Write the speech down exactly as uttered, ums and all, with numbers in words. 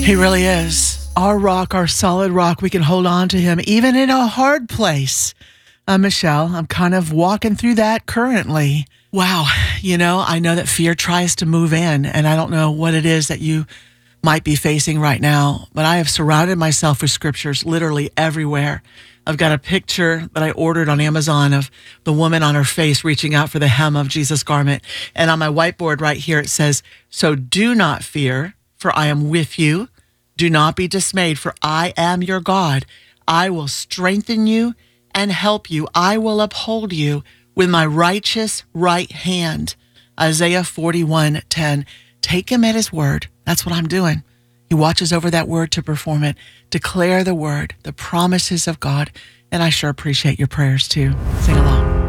He really is. Our rock, our solid rock. We can hold on to him even in a hard place. Uh, Michelle, I'm kind of walking through that currently. Wow. You know, I know that fear tries to move in, and I don't know what it is that you might be facing right now, but I have surrounded myself with scriptures literally everywhere. I've got a picture that I ordered on Amazon of the woman on her face reaching out for the hem of Jesus' garment. And on my whiteboard right here, it says, "So do not fear, for I am with you. Do not be dismayed, for I am your God. I will strengthen you and help you. I will uphold you with my righteous right hand." Isaiah forty-one ten. Take him at his word. That's what I'm doing. He watches over that word to perform it. Declare the word, the promises of God. And I sure appreciate your prayers too. Sing along.